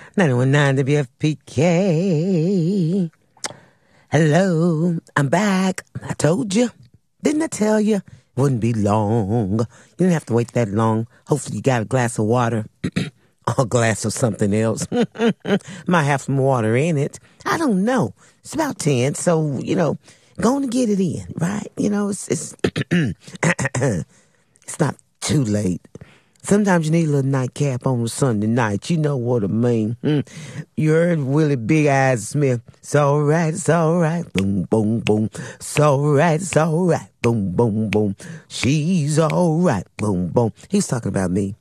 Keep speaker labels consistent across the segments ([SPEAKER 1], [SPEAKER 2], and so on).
[SPEAKER 1] 919 WFPK. Hello, I'm back. I told you. Didn't I tell you? It wouldn't be long. You didn't have to wait that long. Hopefully you got a glass of water. Or a glass of something else. Might have some water in it. I don't know. It's about 10, so, go on and get it in, right? It's it's not too late. Sometimes you need a little nightcap on a Sunday night. You know what I mean. You heard Willie Big Eyes Smith. It's all right, boom, boom, boom. It's all right, boom, boom, boom. She's all right, boom, boom. He's talking about me.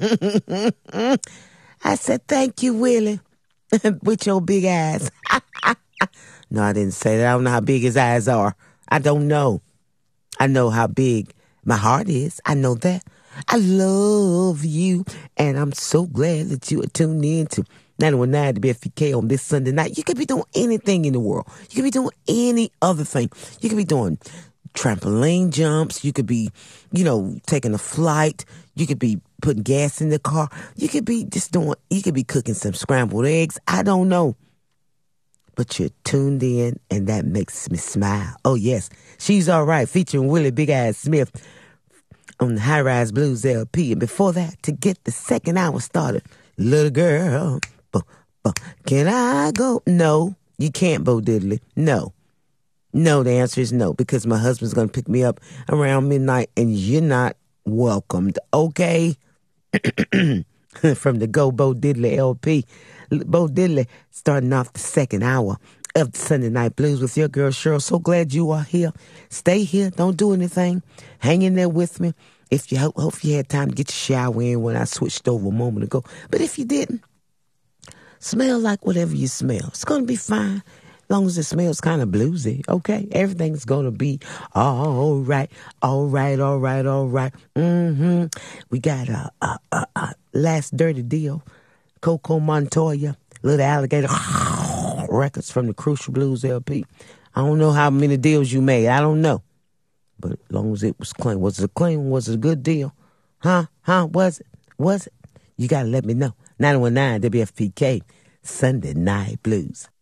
[SPEAKER 1] I said, thank you, Willie, with your big eyes. No, I didn't say that. I don't know how big his eyes are. I don't know. I know how big my heart is. I know that. I love you, and I'm so glad that you are tuned in to 919 WFPK on this Sunday night. You could be doing anything in the world. You could be doing any other thing. You could be doing trampoline jumps. You could be, taking a flight. You could be putting gas in the car. You could be you could be cooking some scrambled eggs. I don't know. But you're tuned in, and that makes me smile. Oh, yes. She's All Right, featuring Willie Big Eyes Smith on the High Rise Blues LP. And before that, to get the second hour started, Little Girl, can I go? No, you can't, Bo Diddley. No. No, the answer is no, because my husband's going to pick me up around midnight, and you're not welcomed, okay? From the Go Bo Diddley LP. Bo Diddley starting off the second hour of the Sunday Night Blues with your girl Cheryl. So glad you are here. Stay here. Don't do anything. Hang in there with me. If you hope you had time to get your shower in when I switched over a moment ago. But if you didn't, smell like whatever you smell. It's going to be fine. As long as it smells kind of bluesy, okay? Everything's going to be all right, all right, all right, all right. We got a Last Dirty Deal, Coco Montoya, Little Alligator Records from the Crucial Blues LP. I don't know how many deals you made. I don't know. But as long as it was clean. Was it clean? Was it a good deal? Huh? Was it? Was it? You got to let me know. 919 WFPK, Sunday Night Blues.